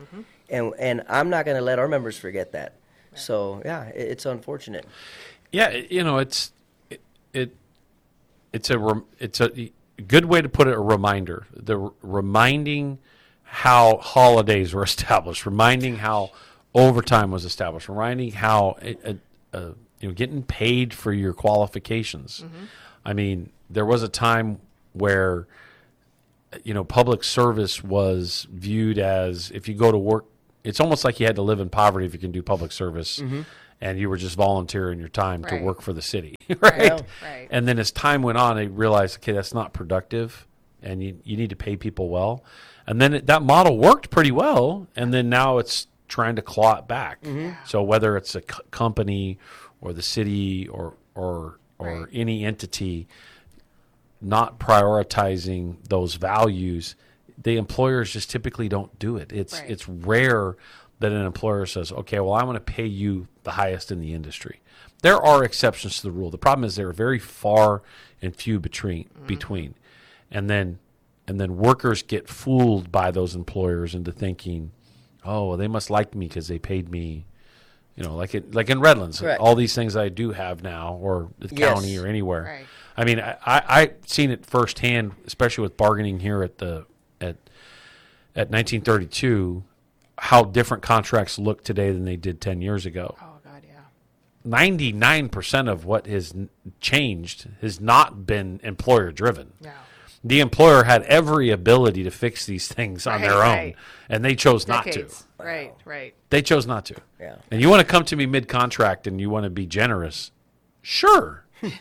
and and I'm not going to let our members forget that. Right. So yeah, it, it's unfortunate. Yeah, you know, it's it, it it's a rem, it's a good way to put it. A reminder, the r- reminding how holidays were established, reminding how overtime was established, reminding how it, uh, uh, you know, getting paid for your qualifications. Mm-hmm. I mean, there was a time where, you know, public service was viewed as, if you go to work, it's almost like you had to live in poverty if you can do public service, mm-hmm. and you were just volunteering your time right. to work for the city, right? right? And then as time went on, they realized, okay, that's not productive, and you you need to pay people well. And then it, that model worked pretty well, and then now it's trying to claw it back. Mm-hmm. So whether it's a c- company or the city or or or right. any entity not prioritizing those values, the employers just typically don't do it. It's right. it's rare that an employer says, okay, well, I'm going to pay you the highest in the industry. There are exceptions to the rule. The problem is they're very far and few between mm-hmm. between. And then and then workers get fooled by those employers into thinking, oh, well, they must like me because they paid me, you know, like it, like in Redlands, Correct. all these things I do have now, or the yes. county or anywhere. Right. I mean, I, I I seen it firsthand, especially with bargaining here at the at at nineteen thirty-two, how different contracts look today than they did ten years ago. Oh God, yeah. ninety-nine percent of what has changed has not been employer driven. No. The employer had every ability to fix these things on right, their own, right. and they chose Decades. not to. Right, right. They chose not to. Yeah. And you want to come to me mid-contract and you want to be generous? Sure.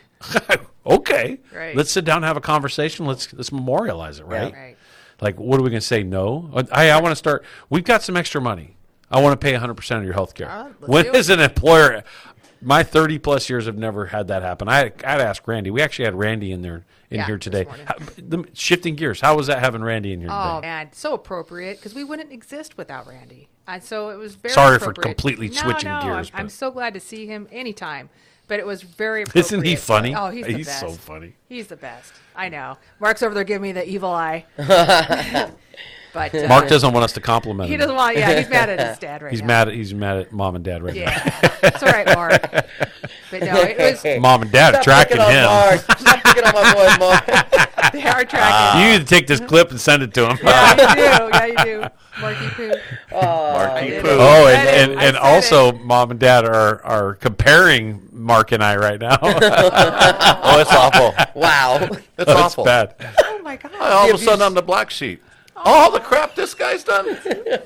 Okay. Right. Let's sit down and have a conversation. Let's let's memorialize it, right? Yeah. Right. Like, what are we going to say? No? Hey, I want to start. We've got some extra money. I want to pay one hundred percent of your health care. Uh, when is an employer? My thirty-plus years have never had that happen. I had, I had to ask Randy. We actually had Randy in there in yeah, here today. How, the, shifting gears, how was that having Randy in here oh, today? Oh, man, so appropriate, because we wouldn't exist without Randy. And so it was very Sorry appropriate. for completely no, switching no, gears. I'm, I'm so glad to see him anytime. But it was very appropriate. Isn't he funny? Oh, he's the he's best. so funny. He's the best. I know. Mark's over there giving me the evil eye. But uh, Mark doesn't want us to compliment him. He doesn't want. Yeah, he's mad at his dad right he's now. Mad at, he's mad at mom and dad right yeah. now. Yeah, it's all right, Mark. But no, it was. Mom and dad are tracking him. Mark. Stop picking on my boy, Mark. They are tracking. You need to take this clip and send it to him. Yeah, you do. Yeah, you do. Marky Poo. Oh, Marky Poo. Oh, and, and, and also, it. mom and dad are, are comparing Mark and I right now. Oh, it's awful. Wow. It's oh, awful. It's bad. Oh, my God. All of a sudden, I'm the black sheep. All the crap this guy's done.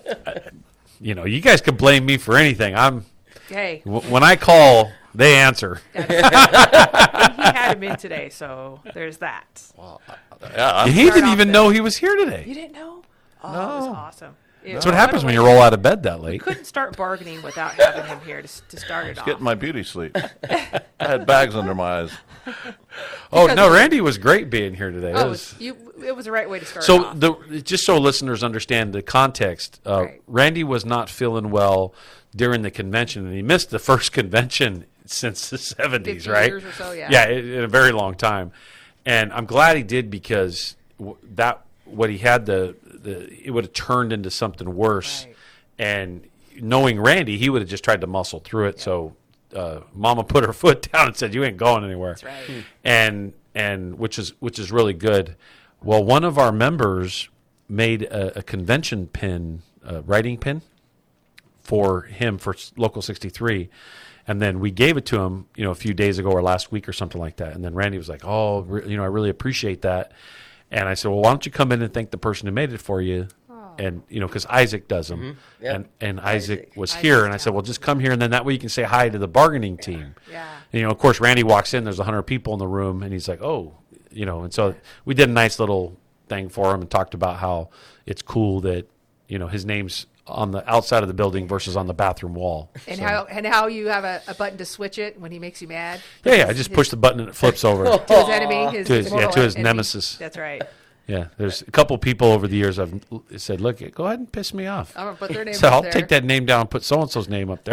You know, you guys can blame me for anything. I'm. Hey. W- when I call, they answer. And he had him in today, so there's that. Well, yeah, he didn't even know he was here today. You didn't know? Oh, no. That was awesome. It That's what happens when you roll out of bed that late. We couldn't start bargaining without having him here to, to start it I was off. getting my beauty sleep. I had bags under my eyes. Oh, no, Randy was great being here today. Oh, it was, you, it was the right way to start so off. the just so listeners understand the context, uh, right. Randy was not feeling well during the convention, and he missed the first convention since the seventies, right? Years or so, yeah. Yeah, in, in a very long time. And I'm glad he did, because w- that what he had, the, the it would have turned into something worse. Right. And knowing Randy, he would have just tried to muscle through it. Yeah. So uh, Mama put her foot down and said, "You ain't going anywhere." That's right. Hmm. And and which is which is really good. Well, one of our members made a, a convention pin, a writing pin, for him for Local sixty-three. And then we gave it to him, you know, a few days ago or last week or something like that. And then Randy was like, "Oh, re- you know, I really appreciate that." And I said, "Well, why don't you come in and thank the person who made it for you?" Oh. And, you know, because Isaac does them. Mm-hmm. Yep. And, and Isaac, Isaac. was Isaac's here. And I said, down. "Well, just come here. And then that way you can say hi to the bargaining team." Yeah. And, you know, of course, Randy walks in. There's one hundred people in the room. And he's like, "Oh," you know. And so we did a nice little thing for him and talked about how it's cool that, you know, his name's on the outside of the building versus on the bathroom wall. And So- how and how you have a, a button to switch it when he makes you mad? Yeah, yeah. I just push the button and it flips over. To his enemy, his, To his- yeah, mortal to his enemy. nemesis. That's right. Yeah, there's a couple people over the years I've said, "Look, go ahead and piss me off." I'm gonna put their name So up I'll there. take that name down and put so and so's name up there.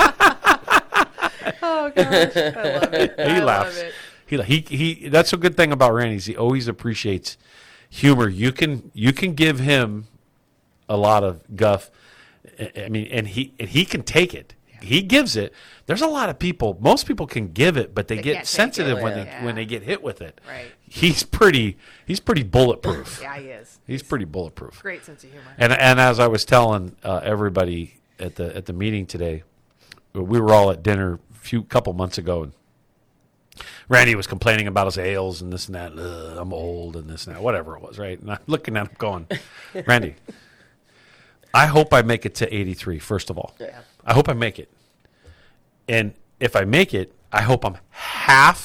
Oh gosh, I love it. He I laughs. love it. He he he. That's a good thing about Randy. Is he always appreciates humor. You can you can give him a lot of guff, I mean, and he and he can take it. He gives it. There's a lot of people. Most people can give it, but they, They get can't take sensitive it. when Yeah. they Yeah. when they get hit with it. Right. He's pretty. He's pretty bulletproof. Yeah, he is. He's pretty bulletproof. Great sense of humor. And and as I was telling uh, everybody at the at the meeting today, we were all at dinner a few couple months ago, and Randy was complaining about his ales and this and that. Ugh, I'm old and this and that, whatever it was, right? And I'm looking at him going, Randy, I hope I make it to eighty-three, first of all. Yeah. I hope I make it. And if I make it, I hope I'm half